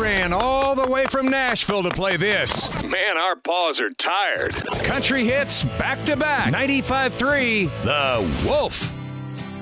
ran all the way from Nashville to play this. Man, our paws are tired. Country hits back to back. 95.3 The Wolf.